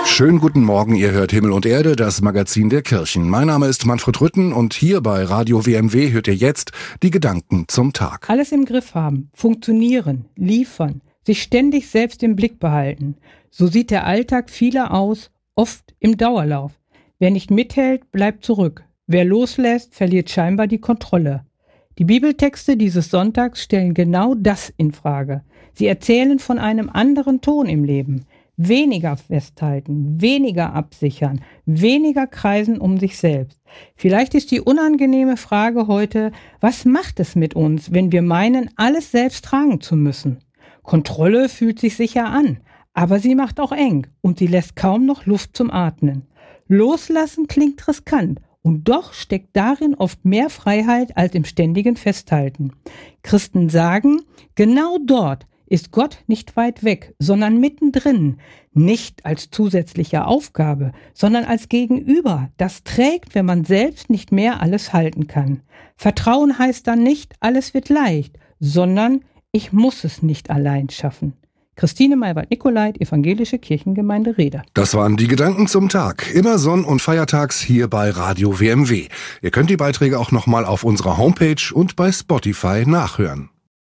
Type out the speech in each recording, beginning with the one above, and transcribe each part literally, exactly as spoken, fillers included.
Schönen guten Morgen, ihr hört Himmel und Erde, das Magazin der Kirchen. Mein Name ist Manfred Rütten und hier bei Radio W M W hört ihr jetzt die Gedanken zum Tag. Alles im Griff haben, funktionieren, liefern, sich ständig selbst im Blick behalten. So sieht der Alltag vieler aus, oft im Dauerlauf. Wer nicht mithält, bleibt zurück. Wer loslässt, verliert scheinbar die Kontrolle. Die Bibeltexte dieses Sonntags stellen genau das in Frage. Sie erzählen von einem anderen Ton im Leben. Weniger festhalten, weniger absichern, weniger kreisen um sich selbst. Vielleicht ist die unangenehme Frage heute, was macht es mit uns, wenn wir meinen, alles selbst tragen zu müssen? Kontrolle fühlt sich sicher an, aber sie macht auch eng und sie lässt kaum noch Luft zum Atmen. Loslassen klingt riskant und doch steckt darin oft mehr Freiheit als im ständigen Festhalten. Christen sagen, genau dort ist Gott nicht weit weg, sondern mittendrin, nicht als zusätzliche Aufgabe, sondern als Gegenüber, das trägt, wenn man selbst nicht mehr alles halten kann. Vertrauen heißt dann nicht, alles wird leicht, sondern ich muss es nicht allein schaffen. Christine Maywald-Nicolait, Evangelische Kirchengemeinde Rhede. Das waren die Gedanken zum Tag. Immer sonn- und feiertags hier bei Radio W M W. Ihr könnt die Beiträge auch nochmal auf unserer Homepage und bei Spotify nachhören.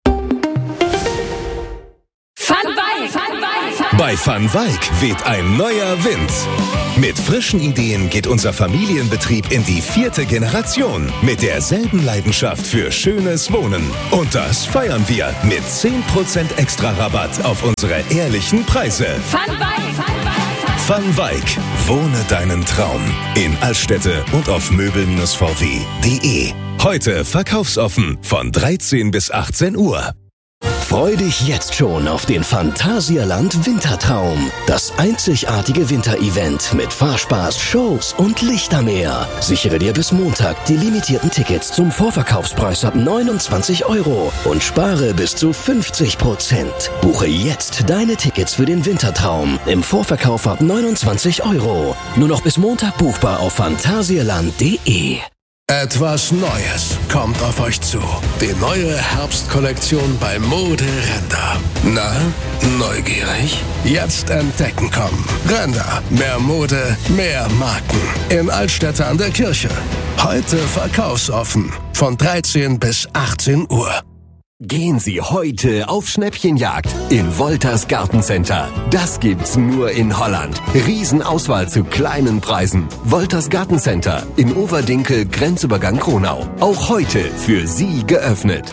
Bei Van Wyk weht ein neuer Wind. Mit frischen Ideen geht unser Familienbetrieb in die vierte Generation. Mit derselben Leidenschaft für schönes Wohnen. Und das feiern wir mit zehn Prozent extra Rabatt auf unsere ehrlichen Preise. Van Wyk. Van Wyk. Wohne deinen Traum. In Altstädte und auf möbel Bindestrich v w punkt de. Heute verkaufsoffen von dreizehn bis achtzehn Uhr. Freu dich jetzt schon auf den Phantasialand Wintertraum. Das einzigartige Winterevent mit Fahrspaß, Shows und Lichtermeer. Sichere dir bis Montag die limitierten Tickets zum Vorverkaufspreis ab neunundzwanzig Euro und spare bis zu fünfzig Prozent. Buche jetzt deine Tickets für den Wintertraum im Vorverkauf ab neunundzwanzig Euro. Nur noch bis Montag buchbar auf phantasialand punkt de. Etwas Neues kommt auf euch zu. Die neue Herbstkollektion bei Mode Renda. Na, neugierig? Jetzt entdecken kommen. Renda. Mehr Mode, mehr Marken. In Altstädte an der Kirche. Heute verkaufsoffen. Von dreizehn bis achtzehn Uhr. Gehen Sie heute auf Schnäppchenjagd in Wolters Gartencenter. Das gibt's nur in Holland. Riesenauswahl zu kleinen Preisen. Wolters Gartencenter in Overdinkel, Grenzübergang Kronau. Auch heute für Sie geöffnet.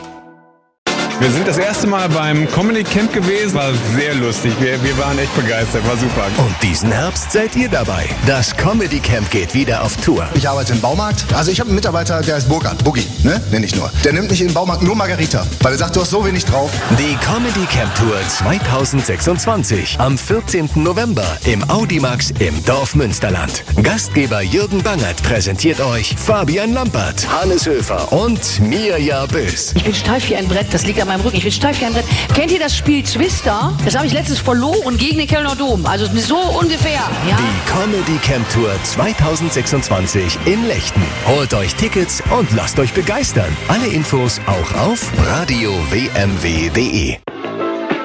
Wir sind das erste Mal beim Comedy Camp gewesen. War sehr lustig. Wir, wir waren echt begeistert. War super. Und diesen Herbst seid ihr dabei. Das Comedy Camp geht wieder auf Tour. Ich arbeite im Baumarkt. Also ich habe einen Mitarbeiter, der heißt Burkhard. Boogie, ne? Nenn ich nur. Der nimmt nicht in den Baumarkt nur Margarita. Weil er sagt, du hast so wenig drauf. Die Comedy Camp Tour zwanzig sechsundzwanzig. Am vierzehnten November im Audimax im Dorf Münsterland. Gastgeber Jürgen Bangert präsentiert euch Fabian Lampert, Hannes Höfer und Mirja Bös. Ich bin steif wie ein Brett. Das liegt an meinem Rücken. Ich bin steif wie ein Brett. Kennt ihr das Spiel Twister? Das habe ich letztens verloren gegen den Kölner Dom. Also so ungefähr. Ja. Die Comedy Camp Tour zwanzig sechsundzwanzig in Lechten. Holt euch Tickets und lasst euch begeistern. Alle Infos auch auf radio w m w punkt de.